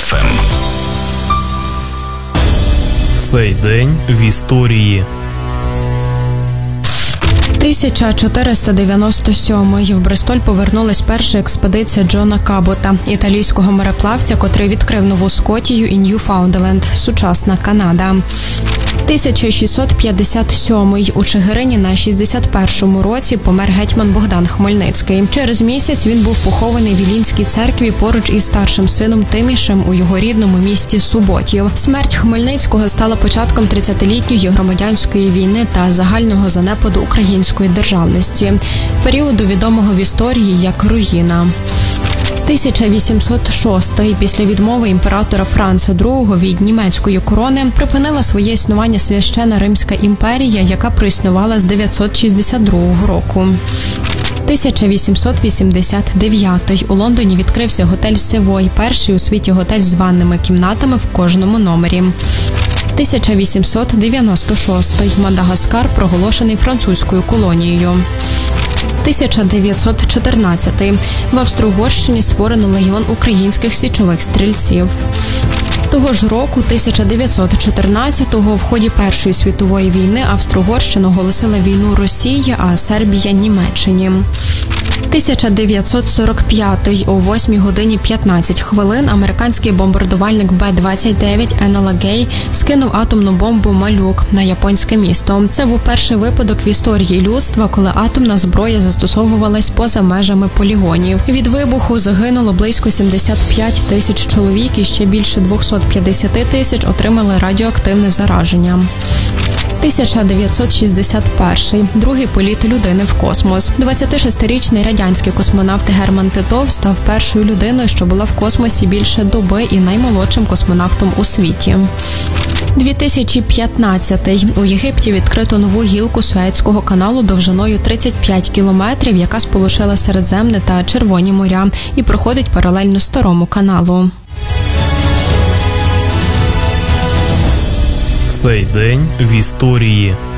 FM. Цей день в історії. 1497-й в Бристоль повернулась перша експедиція Джона Кабота, італійського мореплавця, котрий відкрив Нову Скотію і Ньюфаундленд, сучасна Канада. 1657-й у Чигирині на 61-му році помер гетьман Богдан Хмельницький. Через місяць він був похований в Іллінській церкві поруч із старшим сином Тимішем у його рідному місті Суботів. Смерть Хмельницького стала початком 30-літньої громадянської війни та загального занепаду української державності, періоду відомого в історії як руїна. 1806-й після відмови імператора Франца II від німецької корони припинила своє існування священна Римська імперія, яка проіснувала з 962 року. 1889-й у Лондоні відкрився готель «Севой», перший у світі готель з ванними кімнатами в кожному номері. 1896-й Мадагаскар проголошений французькою колонією. 1914-й в Австро-Угорщині створено легіон українських січових стрільців. Того ж року, 1914-го, в ході Першої світової війни Австро-Угорщина оголосила війну Росії, а Сербія – Німеччині. 1945-й о 8 годині 15 хвилин американський бомбардувальник Б-29 Енола Гей скинув атомну бомбу «Малюк» на японське місто. Це був перший випадок в історії людства, коли атомна зброя застосовувалась поза межами полігонів. Від вибуху загинуло близько 75 тисяч чоловік і ще більше 250 тисяч отримали радіоактивне зараження. 1961. Другий політ людини в космос. 26-річний радянський космонавт Герман Титов став першою людиною, що була в космосі більше доби і наймолодшим космонавтом у світі. 2015. У Єгипті відкрито нову гілку Суецького каналу довжиною 35 кілометрів, яка сполучила Середземне та Червоні моря і проходить паралельно Старому каналу. Цей день в історії.